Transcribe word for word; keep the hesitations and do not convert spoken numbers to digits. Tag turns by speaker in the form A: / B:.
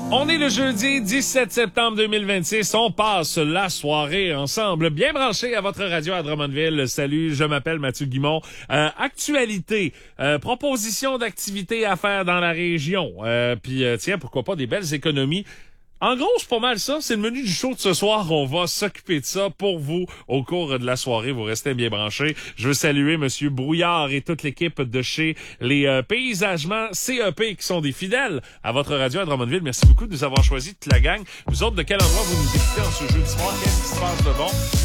A: On est le jeudi dix-sept septembre deux mille vingt-six. On passe la soirée ensemble, bien branché à votre radio à Drummondville. Salut, je m'appelle Mathieu Guimont. Euh, actualité, euh, proposition d'activités à faire dans la région. Euh, Puis euh, tiens, pourquoi pas des belles économies. En gros, c'est pas mal ça. C'est le menu du show de ce soir. On va s'occuper de ça pour vous au cours de la soirée. Vous restez bien branchés. Je veux saluer Monsieur Brouillard et toute l'équipe de chez les euh, Paysagements C E P qui sont des fidèles à votre radio à Drummondville. Merci beaucoup de nous avoir choisi toute la gang. Vous autres, de quel endroit vous nous écoutez en ce jeudi soir? Qu'est-ce qui se passe de bon?